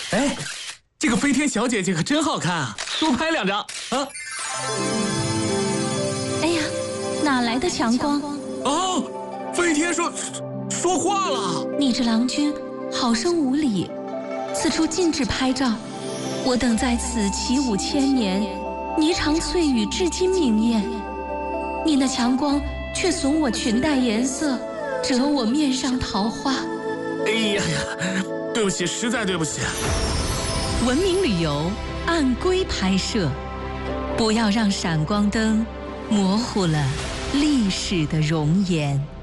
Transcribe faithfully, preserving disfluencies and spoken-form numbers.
哎，这个飞天小姐姐可真好看啊，多拍两张啊！ 哎呀，哪来的强光？ 哦，飞天说说话了。 你这郎君好生无礼，此处禁止拍照。我等在此起舞千年，霓裳翠羽至今明艳。你那强光却损我裙带颜色，折我面上桃花。 哎呀呀，对不起，实在对不起。 文明旅游按规拍摄，不要让闪光灯模糊了历史的容颜。